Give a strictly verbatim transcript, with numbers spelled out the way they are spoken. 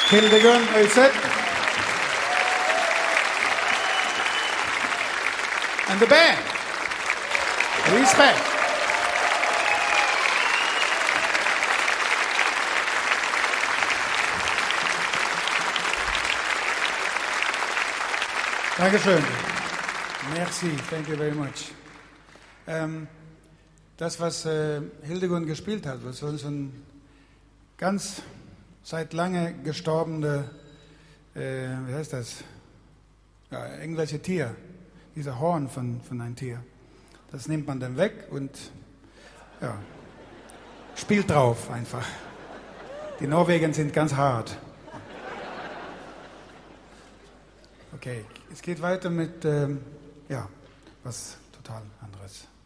Hildegun Øyseth. And the band. Respect. Dankeschön. Merci, thank you very much. Ähm, das, was äh, Hildegun gespielt hat, was so ein ganz seit lange gestorbene, äh, wie heißt das? Ja, irgendwelche Tier, dieser Horn von, von einem Tier. Das nimmt man dann weg und ja, spielt drauf einfach. Die Norweger sind ganz hart. Okay, es geht weiter mit, ähm, ja, was total anderes.